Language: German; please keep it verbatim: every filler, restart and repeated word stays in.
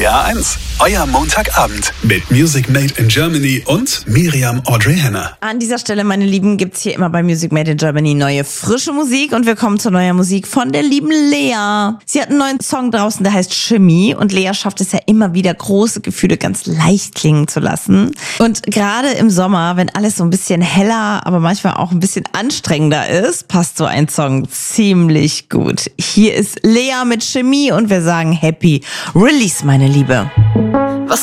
R eins, euer Montagabend mit Music Made in Germany und Miriam Audrey Henner. An dieser Stelle, meine Lieben, gibt's hier immer bei Music Made in Germany neue, frische Musik. Und wir kommen zu neuer Musik von der lieben Lea. Sie hat einen neuen Song draußen, der heißt Chemie. Und Lea schafft es ja immer wieder, große Gefühle ganz leicht klingen zu lassen. Und gerade im Sommer, wenn alles so ein bisschen heller, aber manchmal auch ein bisschen anstrengender ist, passt so ein Song ziemlich gut. Hier ist Lea mit Chemie und wir sagen Happy Release, meine Liebe.